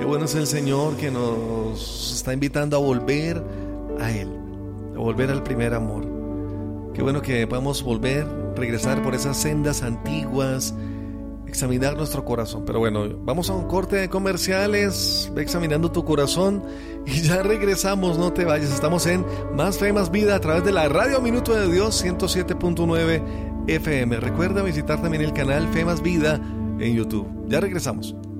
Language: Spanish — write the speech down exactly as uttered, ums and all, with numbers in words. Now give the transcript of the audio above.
Qué bueno es el Señor que nos está invitando a volver a Él, a volver al primer amor. Qué bueno que podamos volver, regresar por esas sendas antiguas, examinar nuestro corazón. Pero bueno, vamos a un corte de comerciales, ve examinando tu corazón y ya regresamos, no te vayas. Estamos en Más Fe, Más Vida a través de la Radio Minuto de Dios ciento siete punto nueve F M. Recuerda visitar también el canal Fe Más Vida en YouTube. Ya regresamos.